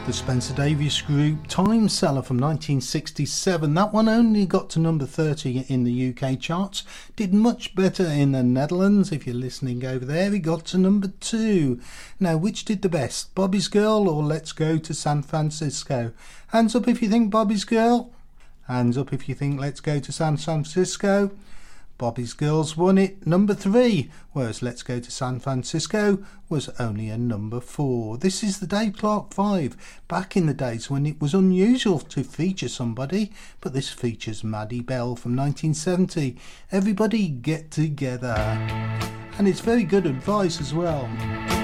The Spencer Davies Group, Time Seller from 1967. That one only got to number 30 in the UK charts. Did much better in the Netherlands. If you're listening over there, it got to number 2. Now, which did the best? Bobby's Girl or Let's Go to San Francisco? Hands up if you think Bobby's Girl. Hands up if you think Let's Go to San Francisco. Bobby's Girls won it, number 3, whereas Let's Go to San Francisco was only a number 4. This is the Dave Clark 5, back in the days when it was unusual to feature somebody, but this features Maddie Bell from 1970. Everybody get together. And it's very good advice as well.